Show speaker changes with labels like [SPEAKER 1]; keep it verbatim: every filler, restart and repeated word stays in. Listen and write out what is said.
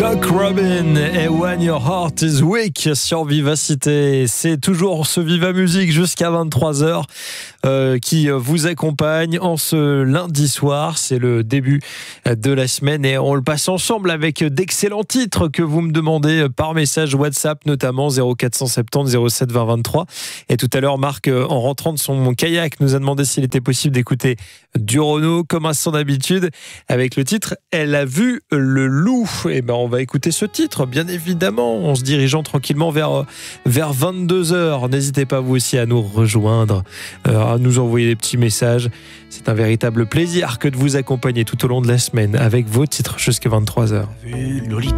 [SPEAKER 1] Cock Robin et When Your Heart Is Weak sur Vivacité. C'est toujours ce Viva Musique jusqu'à vingt-trois heures euh, qui vous accompagne en ce lundi soir. C'est le début de la semaine et on le passe ensemble avec d'excellents titres que vous me demandez par message WhatsApp, notamment zéro quatre cent soixante-dix zéro sept vingt vingt-trois. Et tout à l'heure, Marc, en rentrant de son kayak, nous a demandé s'il était possible d'écouter du Renaud, comme à son habitude, avec le titre « Elle a vu le loup ». Et ben, on va écouter ce titre, bien évidemment, en se dirigeant tranquillement vers, vers vingt-deux heures. N'hésitez pas, vous aussi, à nous rejoindre, à nous envoyer des petits messages. C'est un véritable plaisir que de vous accompagner tout au long de la semaine avec vos titres jusqu'à vingt-trois heures.